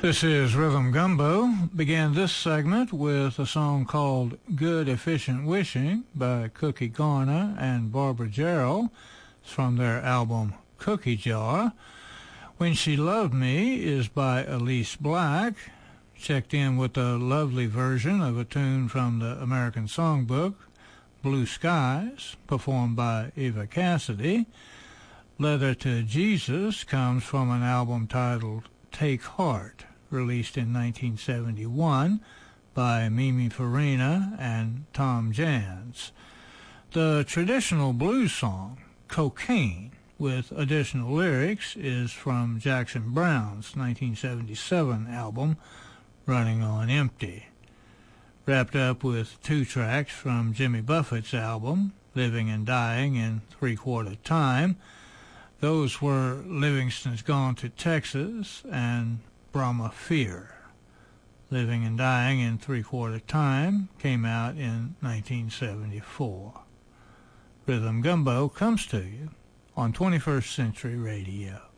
This is Rhythm Gumbo. Began this segment with a song called Good Efficient Wishing by Cookie Garner and Barbara Jarrell. It's from their album Cookie Jar. When She Loved Me is by Elise Black. Checked in with a lovely version of a tune from the American Songbook, Blue Skies, performed by Eva Cassidy. Leather to Jesus comes from an album titled Take Heart, released in 1971 by Mimi Farina and Tom Jans. The traditional blues song, Cocaine, with additional lyrics, is from Jackson Browne's 1977 album, Running on Empty. Wrapped up with 2 tracks from Jimmy Buffett's album, Living and Dying in Three-Quarter Time. Those were Livingston's Gone to Texas and Brahma Fear. Living and Dying in Three-Quarter Time came out in 1974. Rhythm Gumbo comes to you on 21st Century Radio.